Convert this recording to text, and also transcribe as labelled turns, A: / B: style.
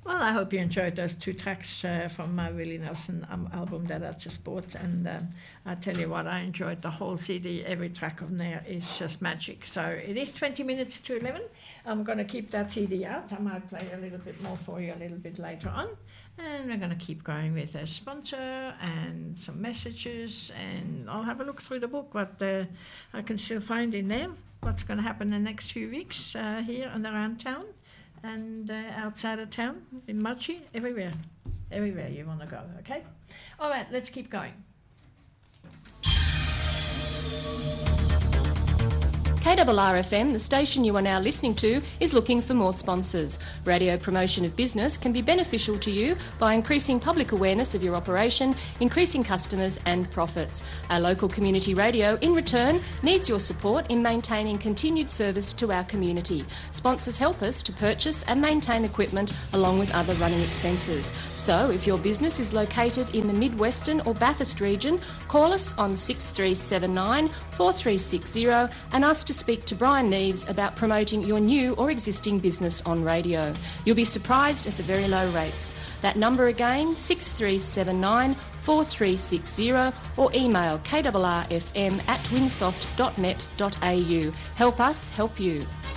A: Well, I hope you enjoyed those 2 tracks from my Willie Nelson album that I just bought. And I tell you what, I enjoyed the whole CD. Every track on there is just magic. So it is 20 minutes to 11. I'm going to keep that CD out. I might play a little bit more for you a little bit later on. And we're going to keep going with a sponsor and some messages. And I'll have a look through the book, what I can still find in there, what's going to happen in the next few weeks here and around town. And outside of town, in Mudgee, everywhere you want to go, okay? All right, let's keep going.
B: KRRFM, the station you are now listening to, is looking for more sponsors. Radio promotion of business can be beneficial to you by increasing public awareness of your operation, increasing customers and profits. Our local community radio, in return, needs your support in maintaining continued service to our community. Sponsors help us to purchase and maintain equipment along with other running expenses. So, if your business is located in the Mid-Western or Bathurst region, call us on 6379 4360 and ask to speak to Brian Neves about promoting your new or existing business on radio. You'll be surprised at the very low rates. That number again, 6379 4360, or email krrfm@winsoft.net.au. Help us help you.